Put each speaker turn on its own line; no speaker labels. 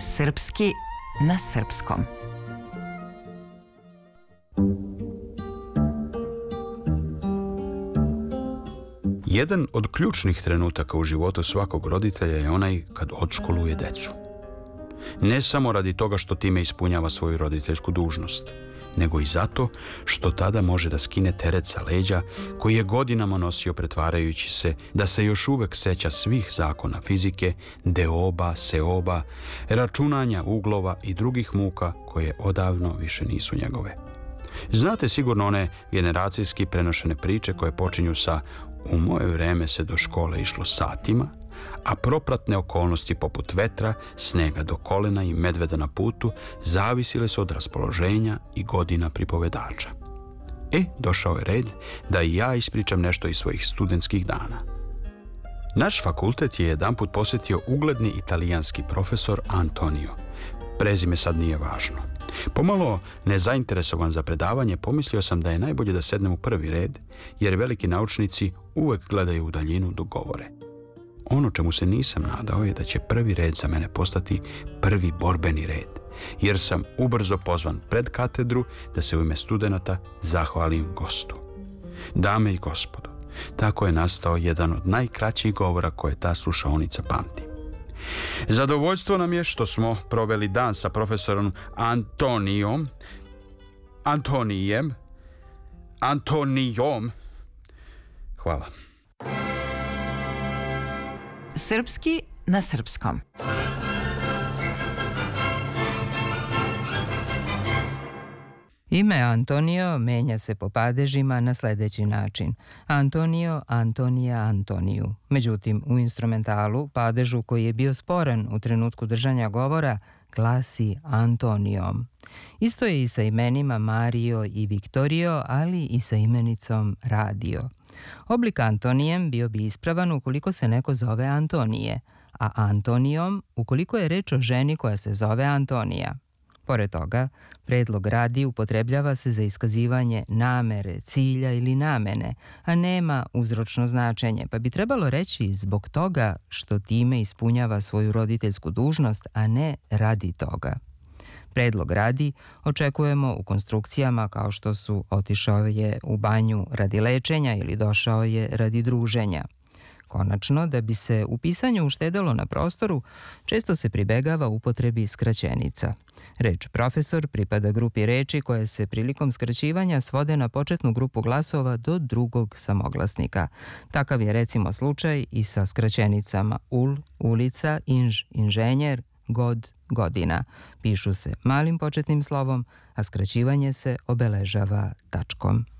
Srpski na srpskom.
Jedan od ključnih trenutaka u životu svakog roditelja je onaj kad odškoluje decu. Ne samo radi toga što time ispunjava svoju roditeljsku dužnost, nego i zato što tada može da skine teret sa leđa koji je godinama nosio pretvarajući se da se još uvek seća svih zakona fizike, deoba, seoba, računanja uglova i drugih muka koje odavno više nisu njegove. Znate sigurno one generacijski prenošene priče koje počinju sa "u moje vreme se do škole išlo satima", a propratne okolnosti poput vetra, snega do kolena i medveda na putu zavisile su od raspoloženja i godina pripovedača. Došao je red da i ja ispričam nešto iz svojih studentskih dana. Naš fakultet je jedanput posjetio ugledni italijanski profesor Antonio. Prezime sad nije važno. Pomalo nezainteresovan za predavanje, pomislio sam da je najbolje da sednem u prvi red, jer veliki naučnici uvek gledaju u daljinu dok govore. Ono čemu se nisam nadao je da će prvi red za mene postati prvi borbeni red, jer sam ubrzo pozvan pred katedru da se u ime studenata zahvalim gostu. Dame i gospodo, tako je nastao jedan od najkraćih govora koje ta slušaonica pamti. Zadovoljstvo nam je što smo proveli dan sa profesorom Antonijom. Hvala.
Srpski na srpskom.
Ime Antonio menja se po padežima na sledeći način: Antonio, Antonija, Antoniju. Međutim, u instrumentalu padežu koji je bio sporan u trenutku držanja govora glasi Antonijom. Isto je i sa imenima Mario i Viktorio, ali i sa imenicom Radio. Oblik Antonijem bio bi ispravan ukoliko se neko zove Antonije, a Antonijom ukoliko je reč o ženi koja se zove Antonija. Pored toga, predlog radi upotrebljava se za iskazivanje namere, cilja ili namene, a nema uzročno značenje, pa bi trebalo reći zbog toga što time ispunjava svoju roditeljsku dužnost, a ne radi toga. Predlog radi očekujemo u konstrukcijama kao što su otišao je u banju radi lečenja ili došao je radi druženja. Konačno, da bi se u pisanju uštedelo na prostoru, često se pribegava upotrebi skraćenica. Reč profesor pripada grupi reči koje se prilikom skraćivanja svode na početnu grupu glasova do drugog samoglasnika. Takav je recimo slučaj i sa skraćenicama ul, ulica, inž, inženjer, god, godina. Pišu se malim početnim slovom, a skraćivanje se obeležava tačkom.